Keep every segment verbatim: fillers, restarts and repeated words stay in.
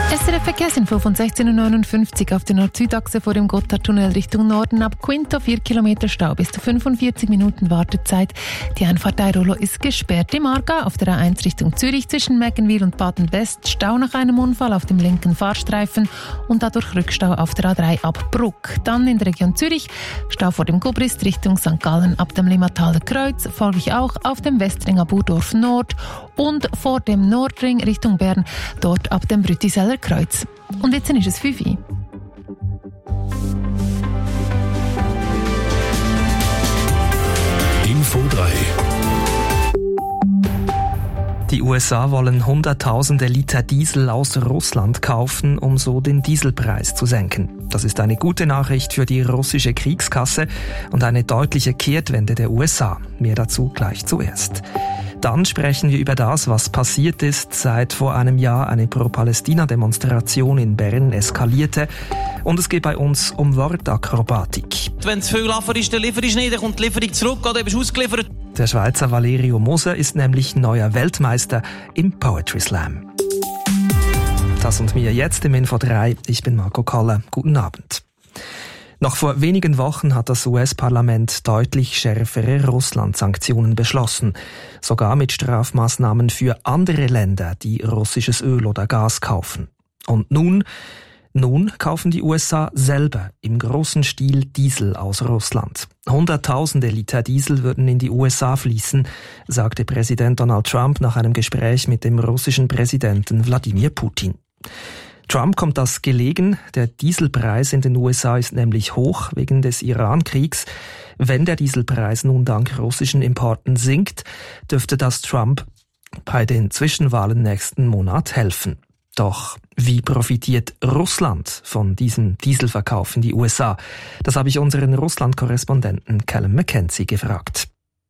S R F-Verkehrsinfo von sechzehn Uhr neunundfünfzig auf der Nord-Süd-Achse vor dem Gotthardtunnel Richtung Norden. Ab Quinto vier Kilometer Stau bis zu fünfundvierzig Minuten Wartezeit. Die Einfahrt Airolo ist gesperrt. Im Aargau auf der A eins Richtung Zürich zwischen Meggenwil und Baden-West Stau nach einem Unfall auf dem linken Fahrstreifen und dadurch Rückstau auf der A drei ab Bruck. Dann in der Region Zürich Stau vor dem Gubrist Richtung Sankt Gallen ab dem Limmataler Kreuz, folglich auch auf dem Westring ab Urdorf Nord und vor dem Nordring Richtung Bern, dort ab dem Brütiseller Kreuz. Und jetzt ist es fünf Uhr. Info drei. Die U S A wollen Hunderttausende Liter Diesel aus Russland kaufen, um so den Dieselpreis zu senken. Das ist eine gute Nachricht für die russische Kriegskasse und eine deutliche Kehrtwende der U S A. Mehr dazu gleich zuerst. Dann sprechen wir über das, was passiert ist, seit vor einem Jahr eine Pro-Palästina-Demonstration in Bern eskalierte. Und es geht bei uns um Wortakrobatik. Wenn es viel Liefer ist, dann lieferst du nicht, dann kommt die Lieferung zurück oder bist du ausgeliefert. Der Schweizer Valerio Moser ist nämlich neuer Weltmeister im Poetry Slam. Das und mir jetzt im Info drei. Ich bin Marco Koller. Guten Abend. Noch vor wenigen Wochen hat das U S-Parlament deutlich schärfere Russland-Sanktionen beschlossen. Sogar mit Strafmaßnahmen für andere Länder, die russisches Öl oder Gas kaufen. Und nun, nun kaufen die U S A selber im großen Stil Diesel aus Russland. Hunderttausende Liter Diesel würden in die U S A fließen, sagte Präsident Donald Trump nach einem Gespräch mit dem russischen Präsidenten Wladimir Putin. Trump kommt das gelegen. Der Dieselpreis in den U S A ist nämlich hoch wegen des Iran-Kriegs. Wenn der Dieselpreis nun dank russischen Importen sinkt, dürfte das Trump bei den Zwischenwahlen nächsten Monat helfen. Doch wie profitiert Russland von diesem Dieselverkauf in die U S A? Das habe ich unseren Russland-Korrespondenten Callum McKenzie gefragt.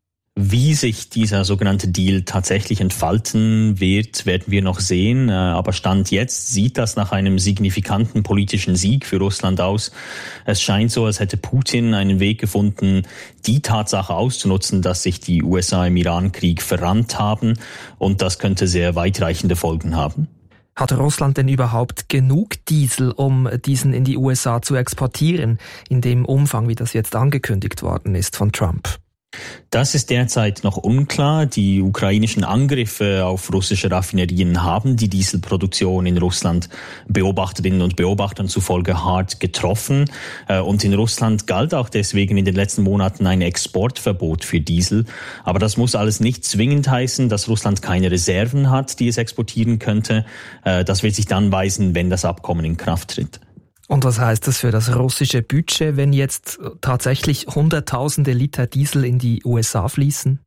Wie sich dieser sogenannte Deal tatsächlich entfalten wird, werden wir noch sehen. Aber Stand jetzt sieht das nach einem signifikanten politischen Sieg für Russland aus. Es scheint so, als hätte Putin einen Weg gefunden, die Tatsache auszunutzen, dass sich die U S A im Iran-Krieg verrannt haben. Und das könnte sehr weitreichende Folgen haben. Hat Russland denn überhaupt genug Diesel, um diesen in die U S A zu exportieren, in dem Umfang, wie das jetzt angekündigt worden ist von Trump? Das ist derzeit noch unklar. Die ukrainischen Angriffe auf russische Raffinerien haben die Dieselproduktion in Russland Beobachterinnen und Beobachtern zufolge hart getroffen. Und in Russland galt auch deswegen in den letzten Monaten ein Exportverbot für Diesel. Aber das muss alles nicht zwingend heißen, dass Russland keine Reserven hat, die es exportieren könnte. Das wird sich dann weisen, wenn das Abkommen in Kraft tritt. Und was heißt das für das russische Budget, wenn jetzt tatsächlich Hunderttausende Liter Diesel in die U S A fließen?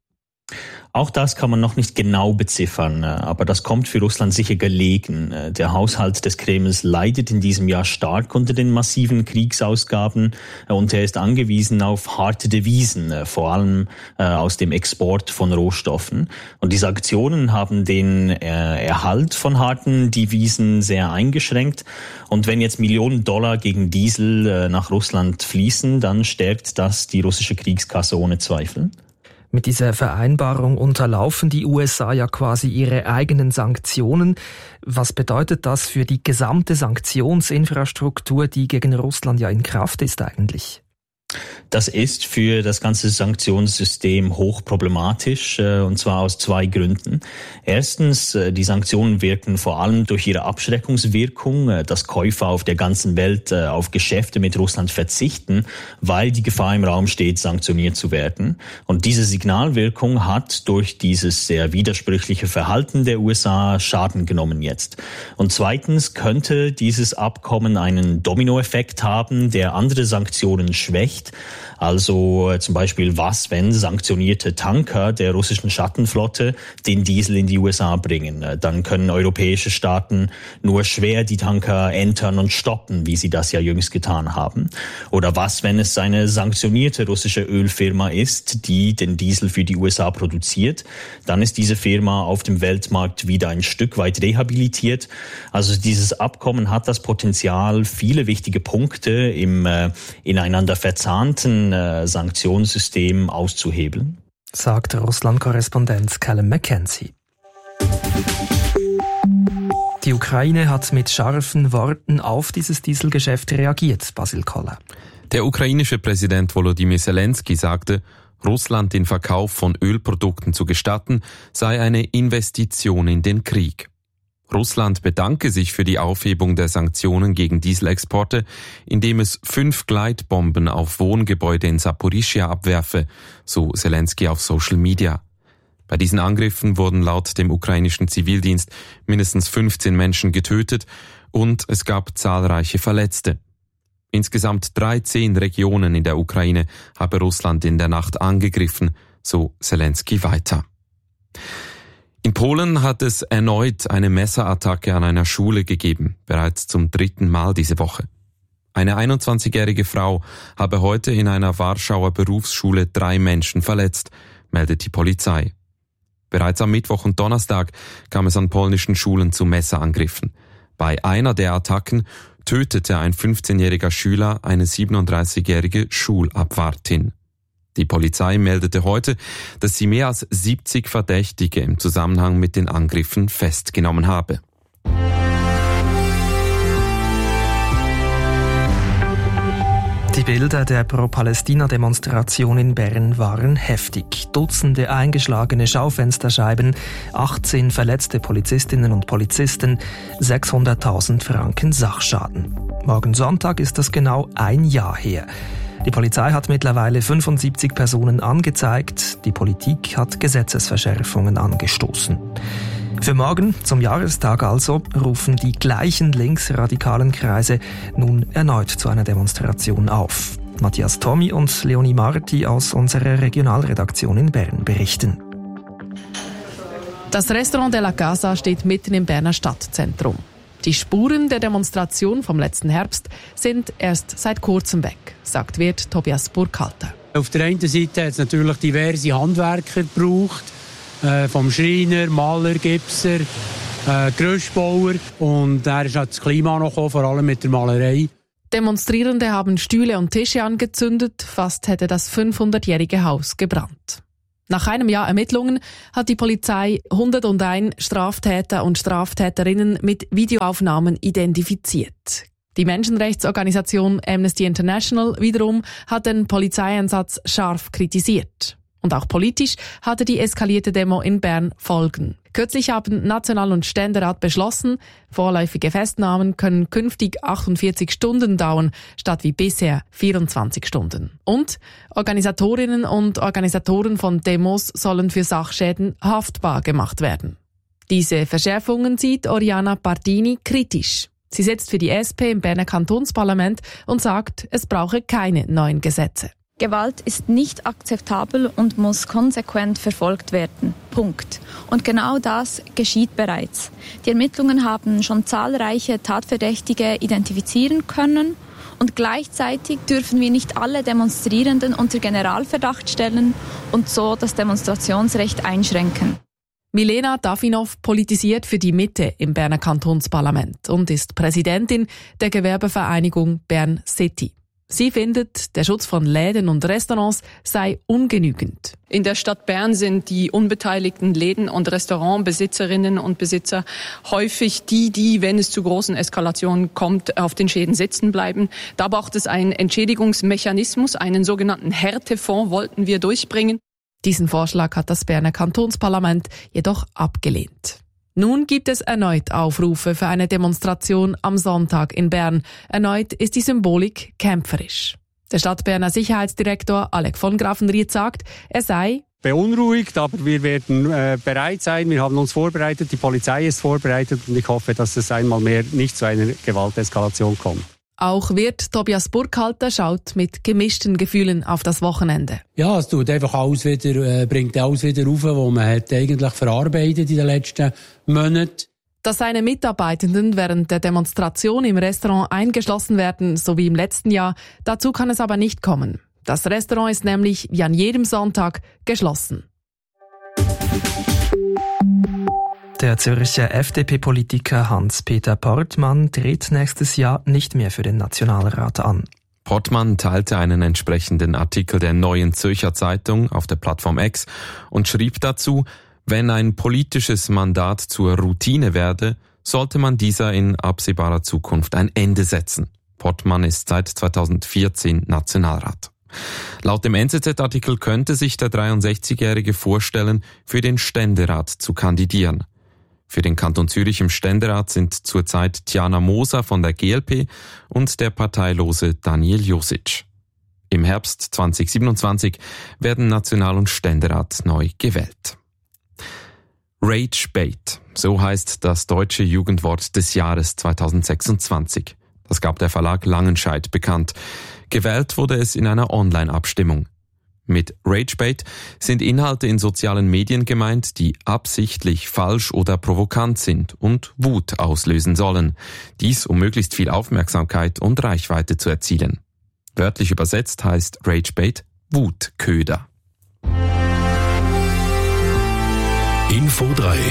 Auch das kann man noch nicht genau beziffern, aber das kommt für Russland sicher gelegen. Der Haushalt des Kremls leidet in diesem Jahr stark unter den massiven Kriegsausgaben und er ist angewiesen auf harte Devisen, vor allem aus dem Export von Rohstoffen. Und die Sanktionen haben den Erhalt von harten Devisen sehr eingeschränkt. Und wenn jetzt Millionen Dollar gegen Diesel nach Russland fließen, dann stärkt das die russische Kriegskasse ohne Zweifel. Mit dieser Vereinbarung unterlaufen die U S A ja quasi ihre eigenen Sanktionen. Was bedeutet das für die gesamte Sanktionsinfrastruktur, die gegen Russland ja in Kraft ist eigentlich? Das ist für das ganze Sanktionssystem hochproblematisch, und zwar aus zwei Gründen. Erstens, die Sanktionen wirken vor allem durch ihre Abschreckungswirkung, dass Käufer auf der ganzen Welt auf Geschäfte mit Russland verzichten, weil die Gefahr im Raum steht, sanktioniert zu werden. Und diese Signalwirkung hat durch dieses sehr widersprüchliche Verhalten der U S A Schaden genommen jetzt. Und zweitens könnte dieses Abkommen einen Dominoeffekt haben, der andere Sanktionen schwächt. Also äh, zum Beispiel, was, wenn sanktionierte Tanker der russischen Schattenflotte den Diesel in die U S A bringen? Äh, dann können europäische Staaten nur schwer die Tanker entern und stoppen, wie sie das ja jüngst getan haben. Oder was, wenn es eine sanktionierte russische Ölfirma ist, die den Diesel für die U S A produziert? Dann ist diese Firma auf dem Weltmarkt wieder ein Stück weit rehabilitiert. Also dieses Abkommen hat das Potenzial, viele wichtige Punkte im äh, ineinander verzahnten äh, Sanktionssystem auszuhebeln, sagt Russland-Korrespondent Callum McKenzie. Die Die Ukraine hat mit scharfen Worten auf dieses Dieselgeschäft reagiert, Basil Koller. Der ukrainische Präsident Volodymyr Zelensky sagte, Russland den Verkauf von Ölprodukten zu gestatten, sei eine Investition in den Krieg. Russland bedanke sich für die Aufhebung der Sanktionen gegen Dieselexporte, indem es fünf Gleitbomben auf Wohngebäude in Saporischschja abwerfe, so Zelensky auf Social Media. Bei diesen Angriffen wurden laut dem ukrainischen Zivildienst mindestens fünfzehn Menschen getötet und es gab zahlreiche Verletzte. Insgesamt dreizehn Regionen in der Ukraine habe Russland in der Nacht angegriffen, so Zelensky weiter. In Polen hat es erneut eine Messerattacke an einer Schule gegeben, bereits zum dritten Mal diese Woche. Eine einundzwanzigjährige Frau habe heute in einer Warschauer Berufsschule drei Menschen verletzt, meldet die Polizei. Bereits am Mittwoch und Donnerstag kam es an polnischen Schulen zu Messerangriffen. Bei einer der Attacken tötete ein fünfzehnjähriger Schüler eine siebenunddreißigjährige Schulabwartin. Die Polizei meldete heute, dass sie mehr als siebzig Verdächtige im Zusammenhang mit den Angriffen festgenommen habe. Die Bilder der Pro-Palästina-Demonstration in Bern waren heftig. Dutzende eingeschlagene Schaufensterscheiben, achtzehn verletzte Polizistinnen und Polizisten, sechshunderttausend Franken Sachschaden. Morgen Sonntag ist das genau ein Jahr her. Die Polizei hat mittlerweile fünfundsiebzig Personen angezeigt. Die Politik hat Gesetzesverschärfungen angestoßen. Für morgen, zum Jahrestag also, rufen die gleichen linksradikalen Kreise nun erneut zu einer Demonstration auf. Matthias Tommy und Leonie Marti aus unserer Regionalredaktion in Bern berichten. Das Restaurant de la Casa steht mitten im Berner Stadtzentrum. Die Spuren der Demonstration vom letzten Herbst sind erst seit kurzem weg, sagt Wirt Tobias Burkhalter. Auf der einen Seite hat es natürlich diverse Handwerker gebraucht, äh, vom Schreiner, Maler, Gipser, äh, Gerüstbauer, und da ist auch das Klima noch gekommen, vor allem mit der Malerei. Demonstrierende haben Stühle und Tische angezündet, fast hätte das fünfhundertjährige Haus gebrannt. Nach einem Jahr Ermittlungen hat die Polizei hunderteins Straftäter und Straftäterinnen mit Videoaufnahmen identifiziert. Die Menschenrechtsorganisation Amnesty International wiederum hat den Polizeieinsatz scharf kritisiert. Und auch politisch hatte die eskalierte Demo in Bern Folgen. Kürzlich haben National- und Ständerat beschlossen, vorläufige Festnahmen können künftig achtundvierzig Stunden dauern, statt wie bisher vierundzwanzig Stunden. Und Organisatorinnen und Organisatoren von Demos sollen für Sachschäden haftbar gemacht werden. Diese Verschärfungen sieht Oriana Pardini kritisch. Sie sitzt für die S P im Berner Kantonsparlament und sagt, es brauche keine neuen Gesetze. Gewalt ist nicht akzeptabel und muss konsequent verfolgt werden. Punkt. Und genau das geschieht bereits. Die Ermittlungen haben schon zahlreiche Tatverdächtige identifizieren können und gleichzeitig dürfen wir nicht alle Demonstrierenden unter Generalverdacht stellen und so das Demonstrationsrecht einschränken. Milena Davinov politisiert für die Mitte im Berner Kantonsparlament und ist Präsidentin der Gewerbevereinigung Bern City. Sie findet, der Schutz von Läden und Restaurants sei ungenügend. In der Stadt Bern sind die unbeteiligten Läden- und Restaurantbesitzerinnen und Besitzer häufig die, die, wenn es zu großen Eskalationen kommt, auf den Schäden sitzen bleiben. Da braucht es einen Entschädigungsmechanismus, einen sogenannten Härtefonds wollten wir durchbringen. Diesen Vorschlag hat das Berner Kantonsparlament jedoch abgelehnt. Nun gibt es erneut Aufrufe für eine Demonstration am Sonntag in Bern. Erneut ist die Symbolik kämpferisch. Der Stadtberner Sicherheitsdirektor Alec von Grafenried sagt, er sei beunruhigt, aber wir werden äh, bereit sein. Wir haben uns vorbereitet, die Polizei ist vorbereitet und ich hoffe, dass es einmal mehr nicht zu einer Gewalteskalation kommt. Auch Wirt Tobias Burkhalter schaut mit gemischten Gefühlen auf das Wochenende. Ja, es tut einfach alles wieder, äh, bringt alles wieder rauf, was man hat eigentlich verarbeitet in den letzten Monaten. Dass seine Mitarbeitenden während der Demonstration im Restaurant eingeschlossen werden, so wie im letzten Jahr, dazu kann es aber nicht kommen. Das Restaurant ist nämlich wie an jedem Sonntag geschlossen. Der Zürcher F D P-Politiker Hans-Peter Portmann tritt nächstes Jahr nicht mehr für den Nationalrat an. Portmann teilte einen entsprechenden Artikel der Neuen Zürcher Zeitung auf der Plattform X und schrieb dazu, wenn ein politisches Mandat zur Routine werde, sollte man dieser in absehbarer Zukunft ein Ende setzen. Pottmann ist seit zweitausendvierzehn Nationalrat. Laut dem N Z Z-Artikel könnte sich der dreiundsechzigjährige vorstellen, für den Ständerat zu kandidieren. Für den Kanton Zürich im Ständerat sind zurzeit Tiana Moser von der G L P und der parteilose Daniel Josic. Im Herbst zweitausendsiebenundzwanzig werden National- und Ständerat neu gewählt. Ragebait, so heißt das deutsche Jugendwort des Jahres zweitausendsechsundzwanzig. Das gab der Verlag Langenscheidt bekannt. Gewählt wurde es in einer Online-Abstimmung. Mit Ragebait sind Inhalte in sozialen Medien gemeint, die absichtlich falsch oder provokant sind und Wut auslösen sollen. Dies, um möglichst viel Aufmerksamkeit und Reichweite zu erzielen. Wörtlich übersetzt heißt Ragebait Wutköder. Info drei.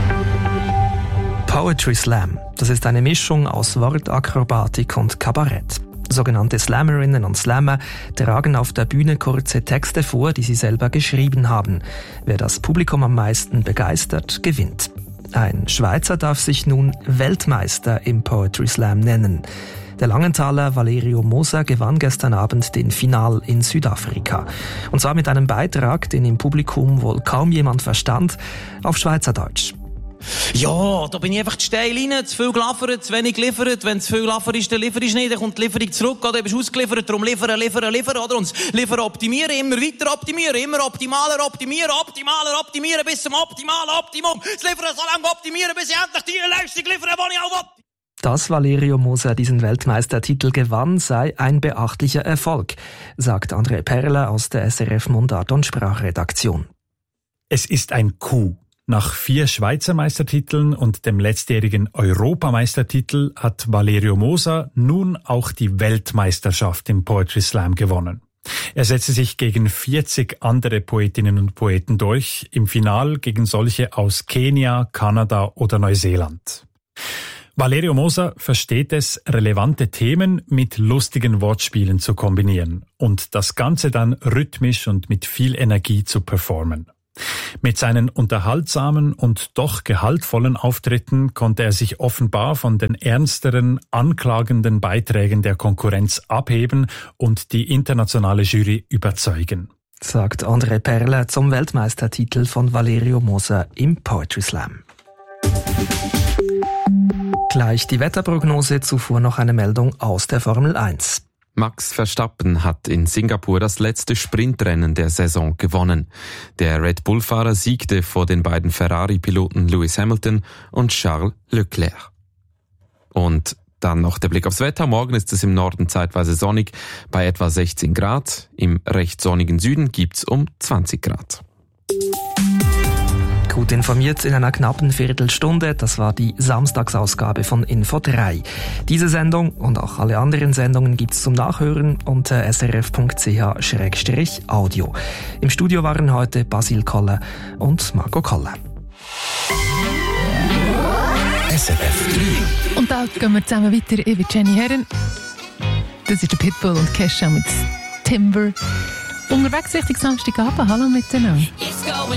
Poetry Slam. Das ist eine Mischung aus Wortakrobatik und Kabarett. Sogenannte Slammerinnen und Slammer tragen auf der Bühne kurze Texte vor, die sie selber geschrieben haben. Wer das Publikum am meisten begeistert, gewinnt. Ein Schweizer darf sich nun Weltmeister im Poetry Slam nennen. Der Langenthaler Valerio Moser gewann gestern Abend den Final in Südafrika. Und zwar mit einem Beitrag, den im Publikum wohl kaum jemand verstand, auf Schweizerdeutsch. Ja, da bin ich einfach zu steil rein, zu viel geliefert, zu wenig geliefert. Wenn zu viel Liefer ist, dann liefere ich nicht, dann kommt die Lieferung zurück, oder? Dann bist du ausgeliefert, darum liefern, liefern, liefern, oder? Und liefern, optimieren, immer weiter optimieren, immer optimaler optimieren, optimaler optimieren, bis zum optimalen Optimum. Das liefern so lange optimieren, bis ich endlich die Leistung liefere, die ich auch will. Dass Valerio Moser diesen Weltmeistertitel gewann, sei ein beachtlicher Erfolg, sagt André Perler aus der S R F Mundart- und Sprachredaktion. Es ist ein Coup. Nach vier Schweizer Meistertiteln und dem letztjährigen Europameistertitel hat Valerio Moser nun auch die Weltmeisterschaft im Poetry Slam gewonnen. Er setzte sich gegen vierzig andere Poetinnen und Poeten durch, im Final gegen solche aus Kenia, Kanada oder Neuseeland. Valerio Moser versteht es, relevante Themen mit lustigen Wortspielen zu kombinieren und das Ganze dann rhythmisch und mit viel Energie zu performen. Mit seinen unterhaltsamen und doch gehaltvollen Auftritten konnte er sich offenbar von den ernsteren, anklagenden Beiträgen der Konkurrenz abheben und die internationale Jury überzeugen. Sagt André Perler zum Weltmeistertitel von Valerio Moser im Poetry Slam. Gleich die Wetterprognose, zuvor noch eine Meldung aus der Formel eins. Max Verstappen hat in Singapur das letzte Sprintrennen der Saison gewonnen. Der Red Bull-Fahrer siegte vor den beiden Ferrari-Piloten Lewis Hamilton und Charles Leclerc. Und dann noch der Blick aufs Wetter. Morgen ist es im Norden zeitweise sonnig bei etwa sechzehn Grad. Im recht sonnigen Süden gibt's um zwanzig Grad. Gut informiert in einer knappen Viertelstunde. Das war die Samstagsausgabe von Info drei. Diese Sendung und auch alle anderen Sendungen gibt's zum Nachhören unter s r f punkt c h slash audio. Im Studio waren heute Basil Koller und Marco Koller. S R F drei. Und da gehen wir zusammen weiter über Jenny Herren. Das ist der Pitbull und Kesha mit Timber. Unterwegs Richtung Samstagabend. Hallo miteinander.